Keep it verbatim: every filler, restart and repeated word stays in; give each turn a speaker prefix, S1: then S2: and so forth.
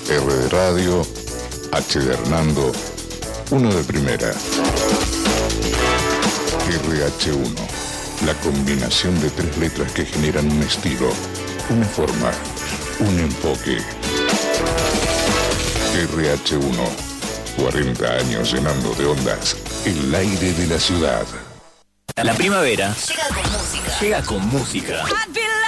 S1: R de radio, H de Hernando, uno de primera. R H uno, la combinación de tres letras que generan un estilo, una forma, un enfoque. R H uno, cuarenta años llenando de ondas el aire de la ciudad.
S2: La primavera
S3: llega con música.
S2: llega con música.